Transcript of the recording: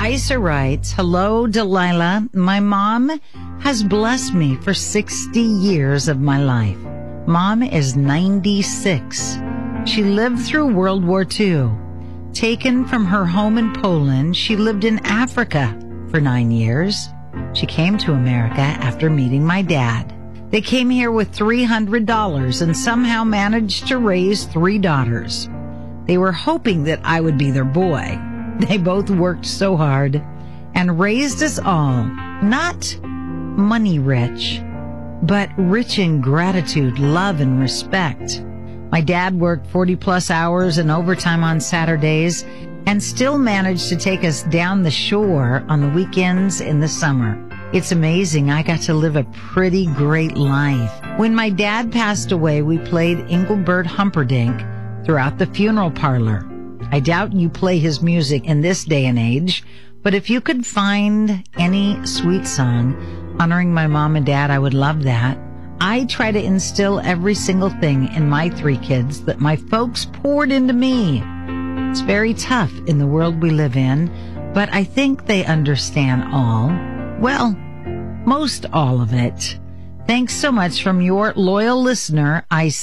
Isa writes, hello, Delilah. My mom has blessed me for 60 years of my life. Mom is 96. She lived through World War II. Taken from her home in Poland, she lived in Africa for 9 years. She came to America after meeting my dad. They came here with $300 and somehow managed to raise 3 daughters. They were hoping that I would be their boy. They both worked so hard and raised us all, not money rich, but rich in gratitude, love, and respect. My dad worked 40-plus hours and overtime on Saturdays and still managed to take us down the shore on the weekends in the summer. It's amazing. I got to live a pretty great life. When my dad passed away, we played Engelbert Humperdinck throughout the funeral parlor. I doubt you play his music in this day and age, but if you could find any sweet song honoring my mom and dad, I would love that. I try to instill every single thing in my 3 kids that my folks poured into me. It's very tough in the world we live in, but I think they understand all. Well, most all of it. Thanks so much from your loyal listener,